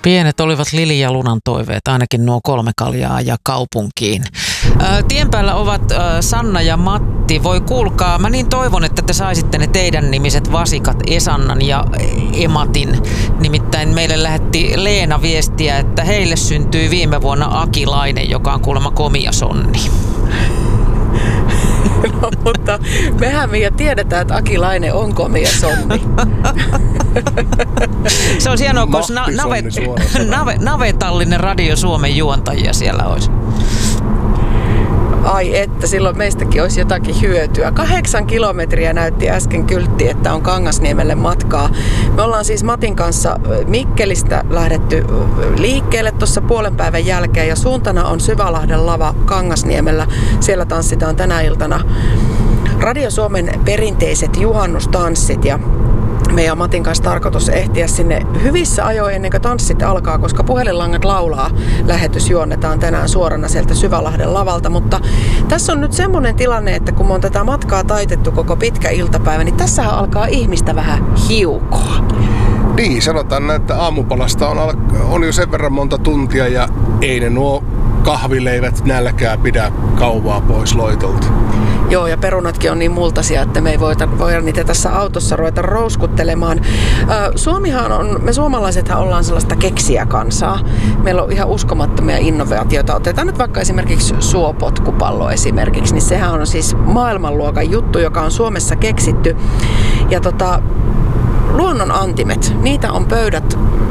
Pienet olivat Lili ja Lunan toiveet, ainakin nuo 3 kaljaa ja kaupunkiin. Tien päällä ovat Sanna ja Matti. Voi kuulkaa, mä niin toivon, että te saisitte ne teidän nimiset vasikat Esannan ja Ematin. Nimittäin meille lähetti Leena viestiä, että heille syntyi viime vuonna Akilainen, joka on kuulemma komia sonni. No, mutta mehän Mia tiedetään, että Akilainen on komia sonni. Se on hienoa, koska navetallinen Radio Suomen juontajia siellä olisi. Ai että, silloin meistäkin olisi jotakin hyötyä. 8 kilometriä näytti äsken kyltti, että on Kangasniemelle matkaa. Me ollaan siis Matin kanssa Mikkelistä lähdetty liikkeelle tuossa puolen päivän jälkeen ja suuntana on Syvälahden lava Kangasniemellä. Siellä tanssitaan tänä iltana Radio Suomen perinteiset juhannustanssit ja meidän Matin kanssa tarkoitus ehtiä sinne hyvissä ajoin ennen kuin tanssit alkaa, koska puhelinlangat laulaa. Lähetys juonnetaan tänään suorana sieltä Syvälahden lavalta, mutta tässä on nyt semmoinen tilanne, että kun me on tätä matkaa taitettu koko pitkä iltapäivä, niin tässähän alkaa ihmistä vähän hiukoa. Niin, sanotaan, että aamupalasta on jo sen verran monta tuntia ja ei ne nuo kahvileivät nälkää pidä kauvaa pois loitolta. Joo, ja perunatkin on niin multaisia, että me ei voida niitä tässä autossa ruveta rouskuttelemaan. Me suomalaisethan ollaan sellaista keksijäkansaa. Meillä on ihan uskomattomia innovaatioita. Otetaan nyt vaikka esimerkiksi suopotkupallo esimerkiksi, niin sehän on siis maailmanluokan juttu, joka on Suomessa keksitty. Ja luonnon antimet, niitä on pöydät